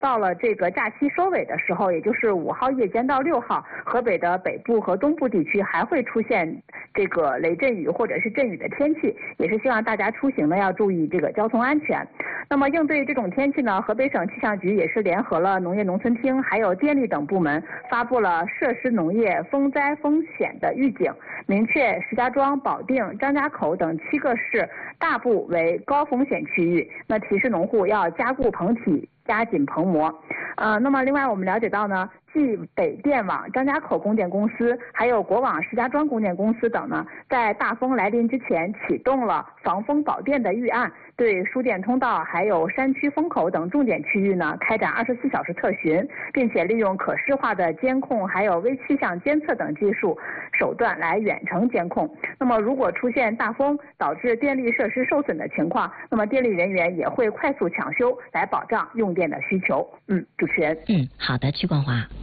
到了这个假期收尾的时候，也就是5号夜间到6号，河北的北部和东部地区还会出现这个雷阵雨或者是阵雨的天气，也是希望大家出行呢要注意这个交通安全。那么应对这种天气呢，河北省气象局也是联合了农业农村厅还有电力等部门，发布了设施农业风灾风险的预警，明确石家庄、保定、张家口等7个市大部为高风险区域，那提示农户要加固棚体，加紧棚膜。那么另外我们了解到呢，继北电网张家口供电公司还有国网石家庄供电公司等呢，在大风来临之前启动了防风保电的预案，对输电通道还有山区风口等重点区域呢开展24小时特巡，并且利用可视化的监控还有微气象监测等技术手段来远程监控。那么如果出现大风导致电力设施受损的情况，那么电力人员也会快速抢修来保障用电的需求。主持人。 好的，曲冠华。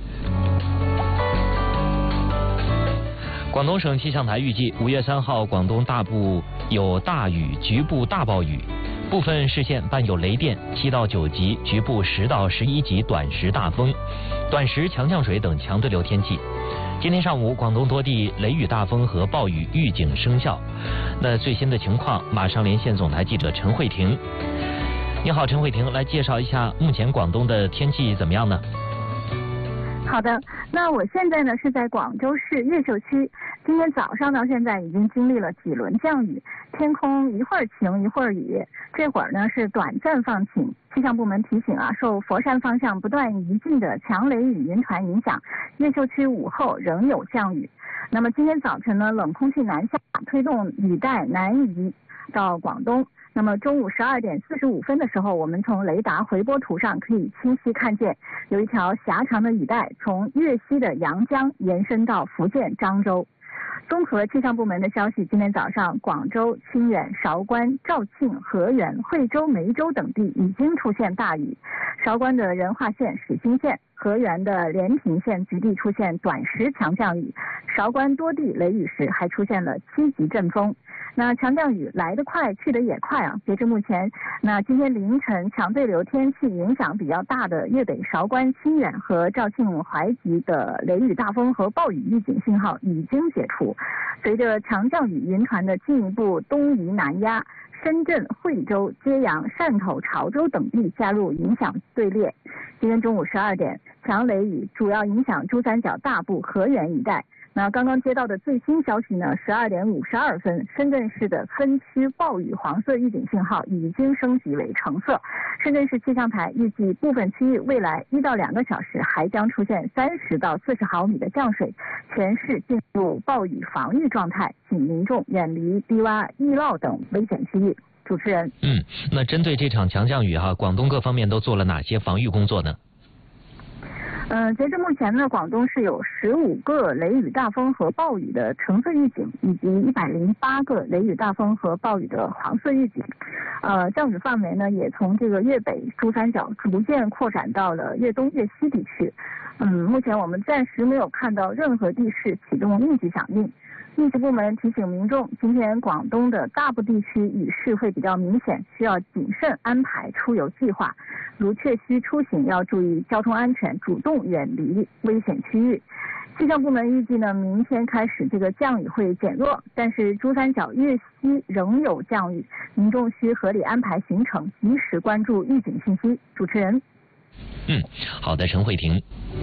广东省气象台预计5月3号广东大部有大雨，局部大暴雨，部分市县伴有雷电7到9级，局部10到11级短时大风、短时强降水等强对流天气。今天上午广东多地雷雨大风和暴雨预警生效。那最新的情况马上连线总台记者陈慧婷。你好，陈慧婷，来介绍一下目前广东的天气怎么样呢？ 好的，那我现在呢是在广州市越秀区，今天早上到现在已经经历了几轮降雨，天空一会儿晴一会儿雨，这会儿呢是短暂放晴。气象部门提醒啊，受佛山方向不断移进的强雷雨云团影响，越秀区午后仍有降雨。那么今天早晨呢，冷空气南下，推动雨带南移到广东。那么中午12点45分的时候，我们从雷达回波图上可以清晰看见，有一条狭长的雨带从粤西的阳江延伸到福建漳州。综合气象部门的消息，今天早上广州、清远、韶关、肇庆、河源、惠州、梅州等地已经出现大雨，韶关的仁化县、始兴县、河源的连平县局地出现短时强降雨，韶关多地雷雨时还出现了7级阵风。那强降雨来得快去得也快啊！截至目前，那今天凌晨强对流天气影响比较大的粤北韶关、清远和肇庆淮吉的雷雨大风和暴雨预警信号已经解除。随着强降雨云团的进一步东移南压，深圳、惠州、揭阳、汕头、潮州等地加入影响队列。今天中午12点，强雷雨主要影响珠三角大部、河源一带。那刚刚接到的最新消息呢，12点52分，深圳市的分区暴雨黄色预警信号已经升级为橙色。深圳市气象台预计部分区域未来1到2个小时还将出现30到40毫米的降水，全市进入暴雨防御状态，请民众远离低洼、易涝等危险区域。主持人。 那针对这场强降雨广东各方面都做了哪些防御工作呢？ 截至目前呢，广东是有15个雷雨大风和暴雨的橙色预警，以及108个雷雨大风和暴雨的黄色预警。降雨范围呢也从这个粤北珠三角逐渐扩展到了粤东、粤西地区。目前我们暂时没有看到任何地市启动应急响应。应急部门提醒民众，今天广东的大部地区雨势会比较明显，需要谨慎安排出游计划。如确需出行，要注意交通安全，主动远离危险区域。气象部门预计呢，明天开始这个降雨会减弱，但是珠三角粤西仍有降雨，民众需合理安排行程，及时关注预警信息。主持人。 好的，陈慧婷。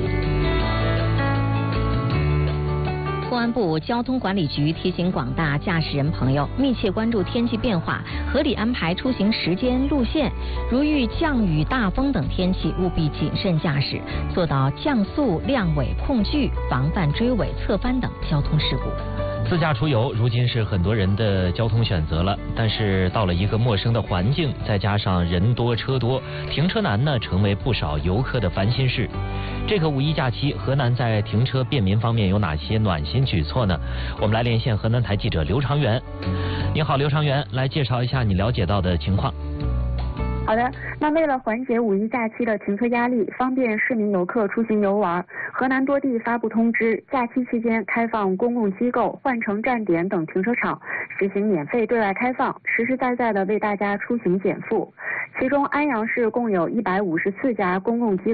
公安部交通管理局提醒广大驾驶人朋友，密切关注天气变化，合理安排出行时间、路线。如遇降雨、大风等天气，务必谨慎驾驶，做到降速、亮尾、控距，防范追尾、侧翻等交通事故。 自驾出游如今是很多人的交通选择了，但是到了一个陌生的环境，再加上人多车多，停车难呢，成为不少游客的烦心事。这个5一假期，河南在停车便民方面有哪些暖心举措呢？我们来连线河南台记者刘长元。你好，刘长元，来介绍一下你了解到的情况。 好的，那为了缓解5一假期的停车压力，方便市民游客出行游玩，河南多地发布通知，假期期间开放公共机构、换乘站点等停车场实行免费对外开放，实实在在的为大家出行减负。其中，安阳市共有154家公共机构